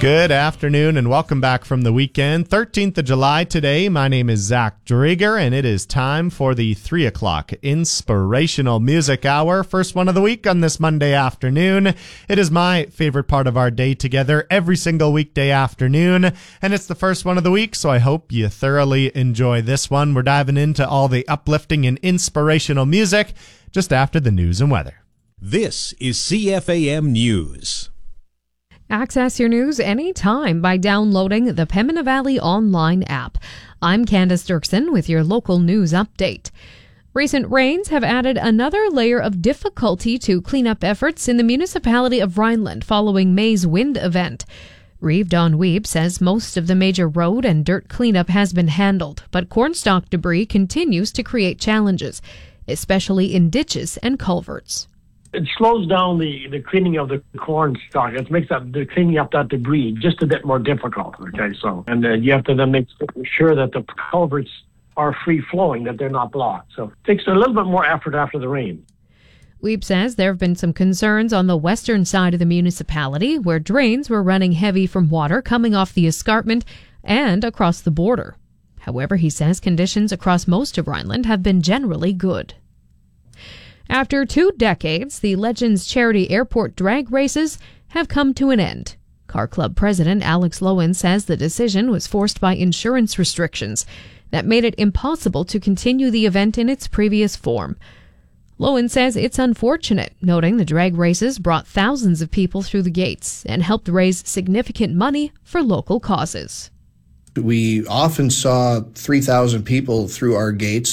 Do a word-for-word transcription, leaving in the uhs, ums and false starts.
Good afternoon and welcome back from the weekend. thirteenth of July today. My name is Zach Drieger and it is time for the three o'clock Inspirational Music Hour. First one of the week on this Monday afternoon. It is my favorite part of our day together every single weekday afternoon. And it's the first one of the week, so I hope you thoroughly enjoy this one. We're diving into all the uplifting and inspirational music just after the news and weather. This is C F A M News. Access your news anytime by downloading the Pembina Valley online app. I'm Candace Dirksen with your local news update. Recent rains have added another layer of difficulty to cleanup efforts in the municipality of Rhineland following May's wind event. Reeve Don Weeb says most of the major road and dirt cleanup has been handled, but cornstalk debris continues to create challenges, especially in ditches and culverts. It slows down the, the cleaning of the corn stalk. It makes that the cleaning up that debris just a bit more difficult. Okay, so and then you have to then make sure that the culverts are free flowing, that they're not blocked. So it takes a little bit more effort after the rain. Weeb says there have been some concerns on the western side of the municipality, where drains were running heavy from water coming off the escarpment and across the border. However, he says conditions across most of Rhineland have been generally good. After two decades, the Legends Charity Airport drag races have come to an end. Car Club President Alex Lowen says the decision was forced by insurance restrictions that made it impossible to continue the event in its previous form. Lowen says it's unfortunate, noting the drag races brought thousands of people through the gates and helped raise significant money for local causes. We often saw three thousand people through our gates.